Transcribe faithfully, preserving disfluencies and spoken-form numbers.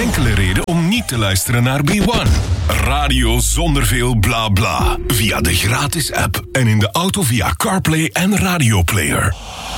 enkele reden om niet te luisteren naar B one. Radio zonder veel bla bla. Via de gratis app en in de auto via CarPlay en Radio Player.